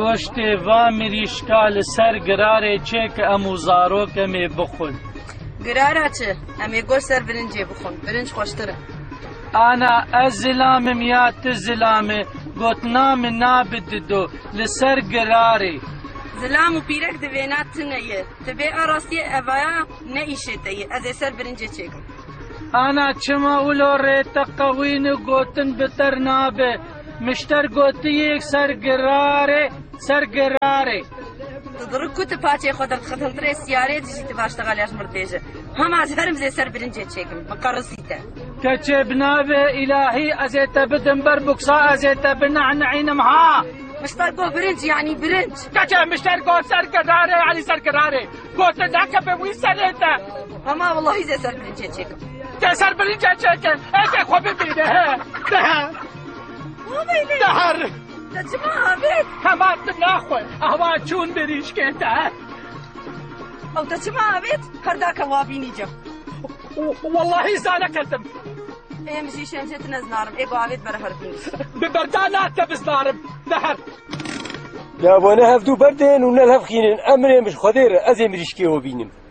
گۆشتێ وا مریشکا لەسەر گرارێ چێ کە ئەموو زارۆکەمێ بخۆن. گرارە چ؟ ئەمێ گۆشت سەر برنجێ بخۆن، برنج خۆشترە. ئانا ئەس زلامم یا تو زلامێ گوتنامە نابددۆ لەسەر گرارێ. زلام و پیرەک دەوێنات تنەیە، تبێ ئاڕاستیە ئەڤایە نەئیشێتەیە، ئەزێ سەر برنجێ چێکم. ئانا چما ولۆ ڕێتە قەوینە گوتن بتەر نابێ، مشتەر گوتیەک سەر گرارێ سەر گرارێ. تضرب كنت باتي خود الخدم تري سيارات جيت باش تغال ياش مرتجه هم از هرم زي سر برنجه تشيكم مقرصيته كتبنا إلهي أزيت بدن بربكسا أزيت بنعنعين مها مشتركو برنج يعني برنج كتب مشتركو سر قراري يعني سر قراري قلت ذاك بوي سريته اما والله زي سر برنجه تشيكم سر برنجه تشيكم ايش خو ببينه دهر تجمع بيت كمان ناخذ اهوا چون بريش كده او تجمع بيت هرداك وابيني جو والله زانا كذب ايه مشي شمشت نزنارم ايه قاعد برهر فيني ببردانات بزنارم دهر يا وانا هفدو بردين ونلهف خينين امري مش خدير ازي مريشكي وبينم